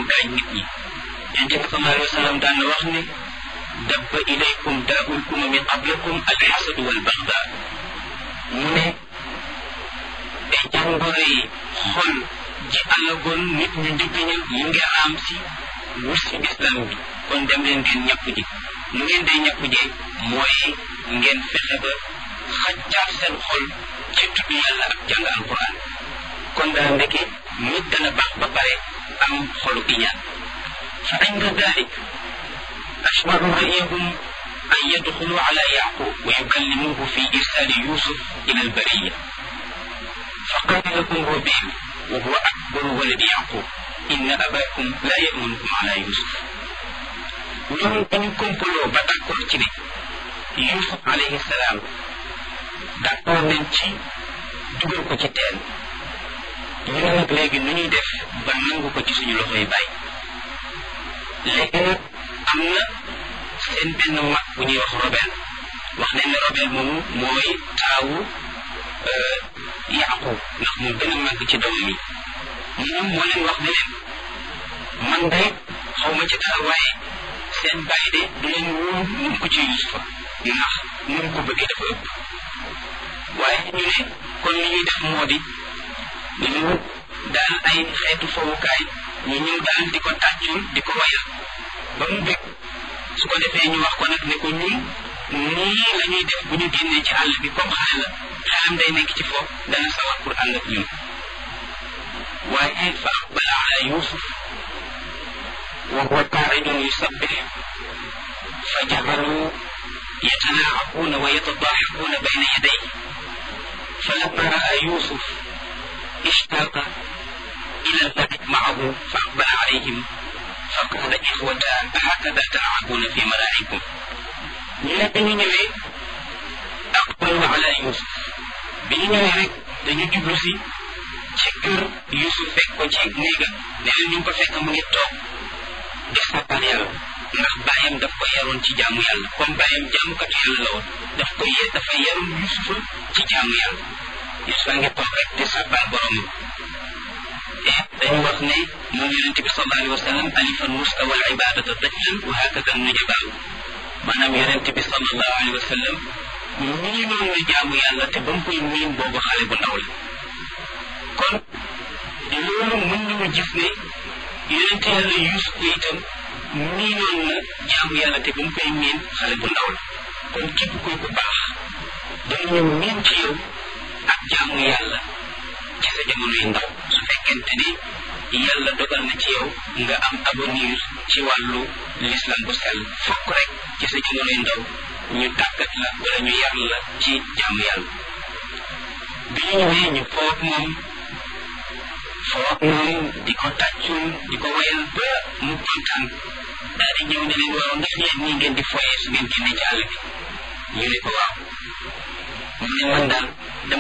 mu gaañ nit ñi. Yonent bi sallallahu alayhi wa sallam daan na wax ne dabba ilaykum daa'ul umami qablakum alxasadu walbaxda. mu ne ay jàngoro yi xol ji alagoon nit ñu njëkk ña mu ngi raam si wut si islam bi, kon dem leen ngeen ñàpp ji. nu ngeen day ñàpp jee mooy ngeen fexe ba xaccaat seen xol ci tudd yàlla ak jàng alquran. kon dana ndeke nit dana baax ba pare am xolu iñaan. fa inda dalik ashbaru ra'yahum an yadxulu ala yaqub wa yukallimuhu fi irsali yusuf ila albariya fa qala lahum rubayl wa huwa akbaru waladi yaqub inna abakum la yamunukum ala yusuf. ñoom dañu kompaloo ba d'accord ci ne yusuf alayhi salaam d'accord nañ ci dugal ko ci teen. ñu ne nag léegi nu ñuy def ba nangu ko ci suñu loxoy bàyyi. léegi nag am na seen benn mag bu ñuy wax Robel, wax nañ ne Robel moomu mooy taawu Yaqub ndax moo gën a màgg ci doomam yi. moom moo leen wax ne leen man day xaw ma ci dara waaye seen bàyyi de du leen wóor mun ko ci Yusufa ndax mun ko bëggee dafa ëpp. waaye ñu ne kon li ñuy def moo di ñu daal ay xeetu fowukaay ñu ñëw daal di ko tàccul di ko wayal ba mu bëgg. su ko defee ñu wax ko nag ne ko ñun nii la ñuy def bu ñu génnee ci àll bi comme xale la xelam day nekk ci foofu dana sawar pour ànd ak ñun. waaye fa aqbala ala yusuf wa huwa qaaidun yusabbih fa jacalu yatanaacabuuna wa yatadaaxaquuna bayna yadayhi falamma raa yusuf ishtaaqa ila al-labith maahu fa aqbala alayhim fa qaala ixwata ahakada talcabuuna fi malaacikum. ñu ne bi ñu ñëwee aqbalu ala yusuf, bi ñu ñëwee rek dañu jublu si ci kër Yusuf fekk ko ci néegam ne leen ñu ngi ko fekk mu ngi toog di sàbbal yàlla ndax baayam daf ko yaroon ci jaamu yàlla comme baayam jaamukatu yàlla la woon dafa yaroon Yusufa ci jaamu yàlla. Yusufa ngi toog rek di sàbbal boromam. et dañu wax ne moom yonent bi sallallahu alayhi wa sallam alifa nuska wal ibadata tiflan wa hakada nujabaaw, maanaam yonent bi sallallahu alayhi wa sallam nii noonu la jaamu yàlla te ba mu koy miin boobu xale bu ndaw la. kon loolu mën nañu gis ne yonent yàlla Yuusuf itam nii noonu la jaamu yàlla te ba mu koy miin xale bu ndaw la. kon képp koy ku baax danañu miin ci yow ak jaamu yàlla ci sa jamonoy ndaw su fekkente ni yàlla dogal na ci yow nga am avenir ci wàllu l'islam bu sell. fokk rek ci sa jamonoy ndaw ñu tàggat la wala ñu yar la ci jaamu yàlla. bi ñu ñëwee ñu foog moom di ko tàccul di ko wayal ba mu kontaan daal di ñëw ne leen waaw ndax yéen ñii ngeen di foyee su ngeen génnee ci àll bi. ñu ne ko waaw mu ne man daal dama